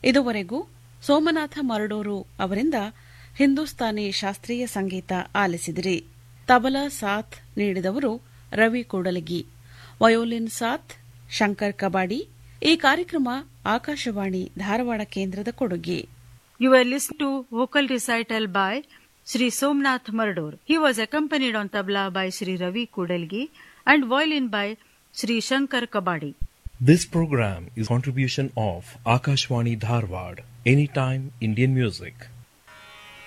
ಇದುವರೆಗೂ ಸೋಮನಾಥ ಮರಡೂರು ಅವರಿಂದ ಹಿಂದೂಸ್ತಾನಿ ಶಾಸ್ತ್ರೀಯ ಸಂಗೀತ ಆಲಿಸಿದಿರಿ. ತಬಲಾ ಸಾಥ್ ನೀಡಿದವರು ರವಿ ಕೂಡಲಗಿ, ವಯೋಲಿನ್ ಸಾಥ್ ಶಂಕರ್ ಕಬಾಡಿ. ಈ ಕಾರ್ಯಕ್ರಮ ಆಕಾಶವಾಣಿ ಧಾರವಾಡ ಕೇಂದ್ರದ ಕೊಡುಗೆ. You were listening to vocal recital by Sri Somnath Mardur. He was accompanied on tabla by Sri Ravi Kudalgi and violin by Sri Shankar Kabadi. This program is a contribution of Akashwani Dharwad, Anytime Indian Music.